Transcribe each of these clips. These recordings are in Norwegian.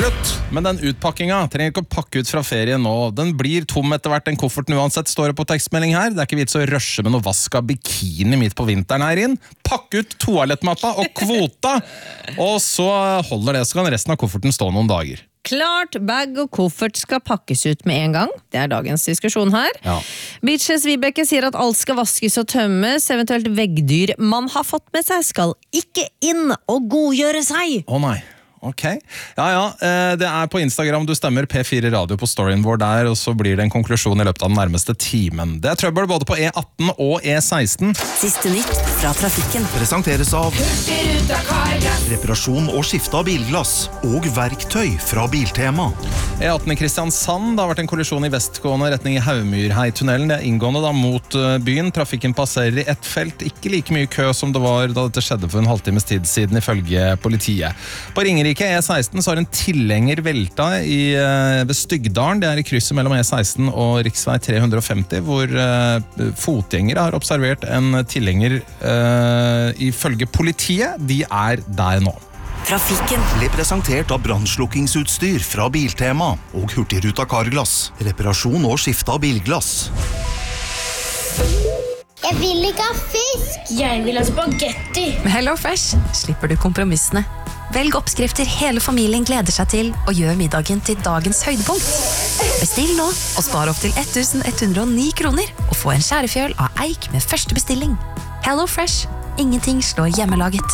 Slutt, men den utpakkinga trenger ikke å pakke ut fra ferien nå. Den blir tom etter hvert, den kofferten uansett, står det på tekstmelding her. Det er ikke vits å rushe med noe vask av bikini midt på vinteren her inn. Pakk ut toalettmappa og kvota, og så holder det, så kan resten av kofferten stå noen dager. Klart, bag og koffert skal pakkes ut med en gang. Det er dagens diskusjon her. Ja. Beaches Vibeke sier at alt skal vaskes og tømmes, eventuelt veggdyr man har fått med seg skal ikke inn og godgjøre seg. Å nei. Ok, det er på Instagram du stemmer P4 Radio på storyen vår der, og så blir det en konklusjon i løpet av den nærmeste timen. Det er trøbbel både på E18 og E16. Siste nytt fra trafikken. Presenteres av reparasjon og skifte av bilglass og verktøy fra Biltema. E18 i Kristiansand, det har vært en kollisjon i vestgående retning i Haumyrhei-tunnelen. Det er inngående da mot byen. Trafikken passerer i ett felt. Ikke like mye kø som det var da dette skjedde for en halvtimes tid siden, ifølge politiet. På Ringerike E16 så har en tilhenger velta ved Stygdalen. Det er i krysset mellom E16 og riksvei 350, hvor fotgjengere har observert en tilhenger ifølge politiet. De er der nå. Trafikken Ble presentert av brannslukkingsutstyr fra Biltema og Hurtigruta Carglass. Reparasjon og skifte av bilglass. Jeg vil ikke ha fisk. Jeg vil ha spagetti. Med HelloFresh slipper du kompromissene. Velg oppskrifter hele familien gleder seg til, og gjør middagen til dagens høydepunkt. Bestill nå, og spar opp til 1109 kroner, og få en skjærefjøl av eik med første bestilling. HelloFresh. Ingenting slår hjemmelaget.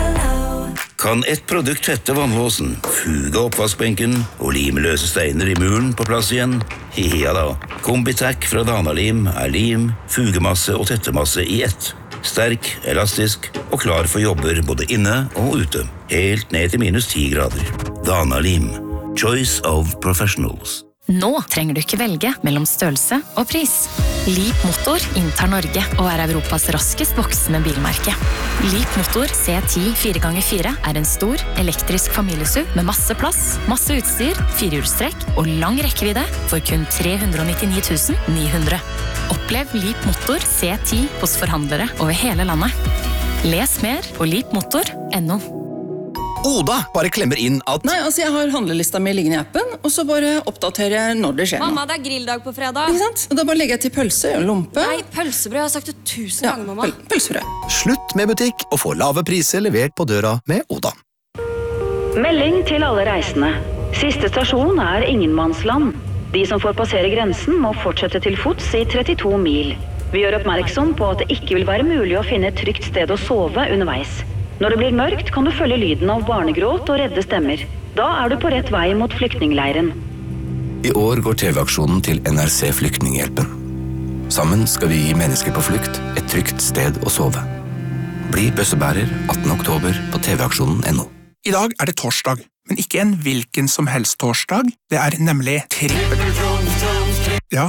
Kan ett produkt tette vannlåsen, fuge oppvaskbenken og lime løse steiner i muren på plass igjen? Ja da. Kombitac fra Danalim er lim, fugemasse og tettemasse i ett. Sterk, elastisk og klar for jobber både inne og ute. Helt ned til minus 10 grader. Danalim. Choice of professionals. Nå trenger du ikke velge mellom størrelse og pris. Leap Motor inntar Norge og er Europas raskest voksende bilmerke. Leap Motor C10 4x4 er en stor, elektrisk familieSUV med masse plass, masse utstyr, 4-hjulstrekk og lang rekkevidde for kun 399 900. Opplev Leap Motor C10 hos forhandlere over hele landet. Les mer på leapmotor.no. Oda bare klemmer inn at Nei, jeg har handlelista mi liggende i appen, og så bare oppdaterer jeg når det skjer noe. Mamma, det er grilldag på fredag. Ikke sant? Og da bare legger jeg til pølse og lompe. Nei, pølsebrød, jeg har sagt det 1000 ganger, mamma. Pølsebrød. Slutt med butikk og få lave priser levert på døra med Oda. Melding til alle reisende. Siste stasjon er Ingenmannsland. De som får passere grensen må fortsette til fots i 32 mil. Vi gjør oppmerksom på at det ikke vil være mulig å finne et trygt sted å sove underveis. Når det blir mørkt, kan du følge lyden av barnegråt og redde stemmer. Da er du på rett vei mot flyktningleiren. I år går TV-aksjonen til NRC Flyktninghjelpen. Sammen skal vi gi mennesker på flukt et trygt sted å sove. Bli bøssebærer 18. oktober på tvaksjonen.no. I dag er det torsdag, men ikke en hvilken som helst torsdag. Det er nemlig trippel. Ja,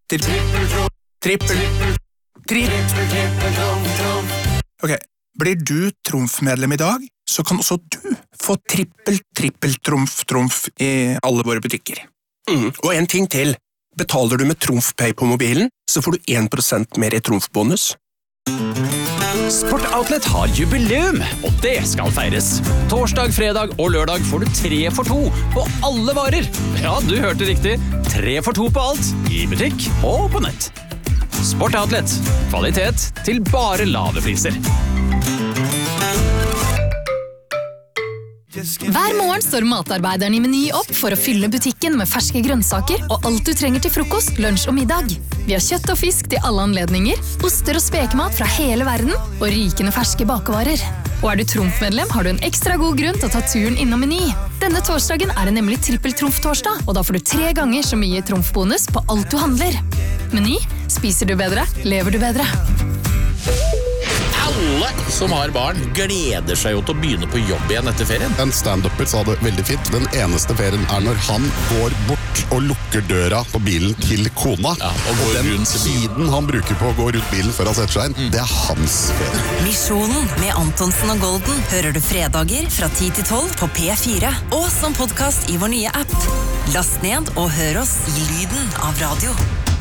trippel. Ok. Blir du trumfmedlem i dag, så kan også du få trippel-trumf i alle våre butikker. Og en ting til. Betaler du med TrumfPay på mobilen, så får du 1% mer i trumfbonus. Sport Outlet har jubileum, og det skal feires. Torsdag, fredag og lørdag får du 3 for 2 på alle varer. Ja, du hørte riktig. 3 for 2 på alt, i butikk og på nett. Sport Outlet. Kvalitet til bare lave priser. Hver morgen står matarbeideren i Meny opp for å fylle butikken med ferske grønnsaker og alt du trenger til frokost, lunsj og middag. Vi har kjøtt og fisk til alle anledninger, oster og spekemat fra hele verden og rikende ferske bakevarer. Og er du Trumf-medlem, har du en ekstra god grunn til å ta turen innom Meny. Denne torsdagen er det nemlig trippel-trumf-torsdag, og da får du 3 ganger så mye trumfbonus på alt du handler. Meny, spiser du bedre, lever du bedre. Alle som har barn gleder seg jo til å begynne på jobb igjen etter ferien. En stand-upper sa det veldig fint. Den eneste ferien er når han går bort og lukker døra på bilen til kona. Ja, og den tiden han bruker på å gå rundt bilen før han setter seg inn, det er hans ferie. Misjonen med Antonsen og Golden hører du fredager fra 10 til 12 på P4 og som podcast i vår nye app. Last ned og hør oss i lyden av radio.